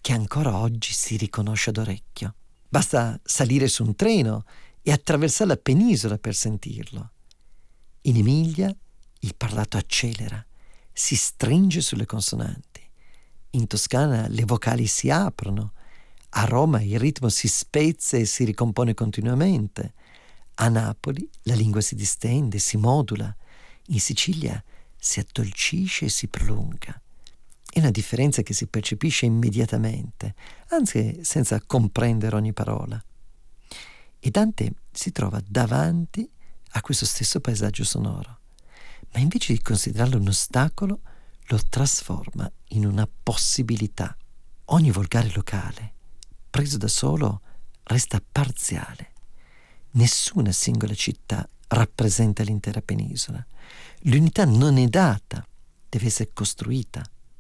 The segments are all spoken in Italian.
che ancora oggi si riconosce ad orecchio. Basta salire su un treno e attraversare la penisola per sentirlo. In Emilia il parlato accelera, si stringe sulle consonanti. In Toscana le vocali si aprono. A Roma il ritmo si spezza e si ricompone continuamente. A Napoli la lingua si distende, si modula. In Sicilia si addolcisce e si prolunga. È una differenza che si percepisce immediatamente, anzi senza comprendere ogni parola. E Dante si trova davanti a questo stesso paesaggio sonoro, ma invece di considerarlo un ostacolo, lo trasforma in una possibilità. Ogni volgare locale, preso da solo, resta parziale. Nessuna singola città rappresenta l'intera penisola. L'unità non è data, deve essere costruita.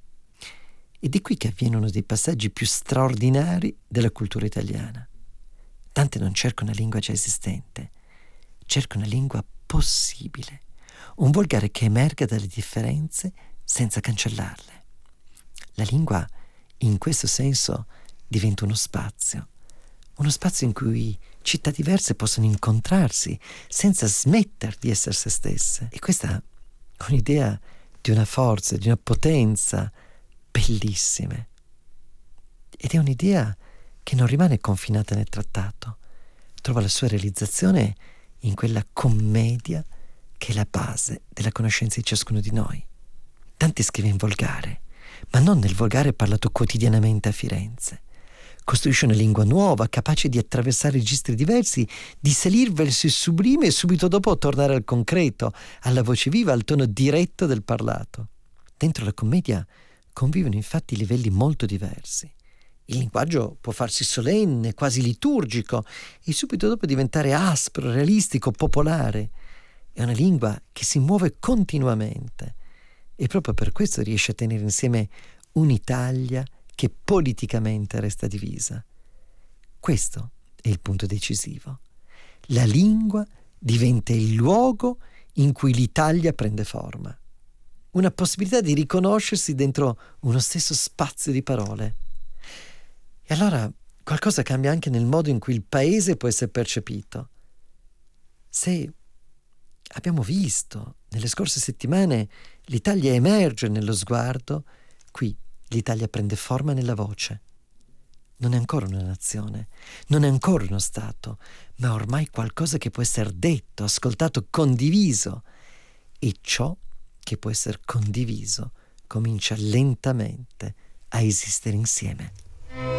Ed è qui che avviene uno dei passaggi più straordinari della cultura italiana. Dante non cerca una lingua già esistente, cerca una lingua possibile, un volgare che emerga dalle differenze senza cancellarle. La lingua, in questo senso, diventa uno spazio in cui città diverse possono incontrarsi senza smettere di essere se stesse. E questa è un'idea di una forza, di una potenza bellissime. Ed è un'idea che non rimane confinata nel trattato, trova la sua realizzazione in quella commedia che è la base della conoscenza di ciascuno di noi. Dante scrive in volgare, ma non nel volgare parlato quotidianamente a Firenze. Costruisce una lingua nuova, capace di attraversare registri diversi, di salire verso il sublime e subito dopo tornare al concreto, alla voce viva, al tono diretto del parlato. Dentro la commedia convivono infatti livelli molto diversi. Il linguaggio può farsi solenne, quasi liturgico, e subito dopo diventare aspro, realistico, popolare. È una lingua che si muove continuamente e proprio per questo riesce a tenere insieme un'Italia che politicamente resta divisa. Questo è il punto decisivo. La lingua diventa il luogo in cui l'Italia prende forma. Una possibilità di riconoscersi dentro uno stesso spazio di parole. E allora qualcosa cambia anche nel modo in cui il paese può essere percepito. Se abbiamo visto nelle scorse settimane l'Italia emerge nello sguardo, qui l'Italia prende forma nella voce. Non è ancora una nazione, non è ancora uno Stato, ma ormai qualcosa che può essere detto, ascoltato, condiviso. E ciò che può essere condiviso comincia lentamente a esistere insieme.